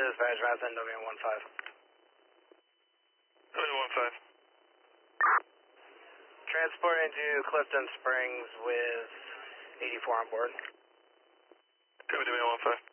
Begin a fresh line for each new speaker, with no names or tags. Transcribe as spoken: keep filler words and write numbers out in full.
Dispatch, Madison, W one five.
W one five.
Transporting to Clifton Springs with eighty-four on board.
W one five.